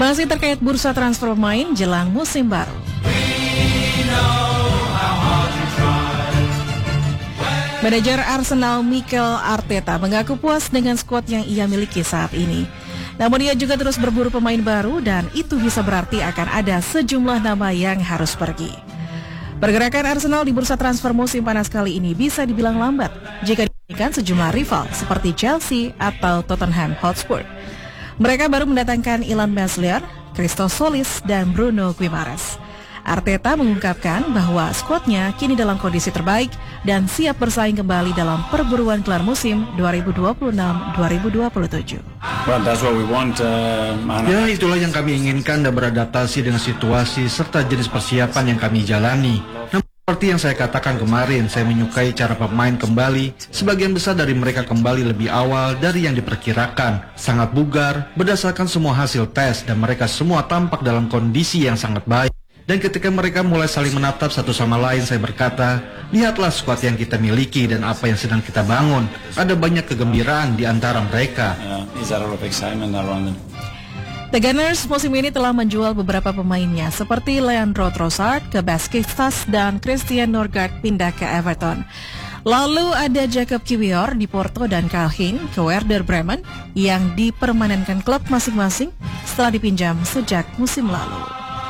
Masih terkait bursa transfer pemain jelang musim baru. Manajer Arsenal Mikel Arteta mengaku puas dengan skuad yang ia miliki saat ini. Namun ia juga terus berburu pemain baru dan itu bisa berarti akan ada sejumlah nama yang harus pergi. Pergerakan Arsenal di bursa transfer musim panas kali ini bisa dibilang lambat jika dibandingkan sejumlah rival seperti Chelsea atau Tottenham Hotspur. Mereka baru mendatangkan Ilan Meslier, Christos Solis, dan Bruno Guimaraes. Arteta mengungkapkan bahwa skuadnya kini dalam kondisi terbaik dan siap bersaing kembali dalam perburuan gelar musim 2026-2027. Ya, itulah yang kami inginkan dan beradaptasi dengan situasi serta jenis persiapan yang kami jalani. Namun seperti yang saya katakan kemarin, saya menyukai cara pemain kembali. Sebagian besar dari mereka kembali lebih awal dari yang diperkirakan. Sangat bugar, berdasarkan semua hasil tes dan mereka semua tampak dalam kondisi yang sangat baik. Dan ketika mereka mulai saling menatap satu sama lain, saya berkata, lihatlah skuad yang kita miliki dan apa yang sedang kita bangun. Ada banyak kegembiraan di antara mereka. The Gunners musim ini telah menjual beberapa pemainnya seperti Leandro Trossard ke Besiktas dan Christian Norgard pindah ke Everton. Lalu ada Jacob Kiwior di Porto dan Calhin ke Werder Bremen yang dipermanenkan klub masing-masing setelah dipinjam sejak musim lalu.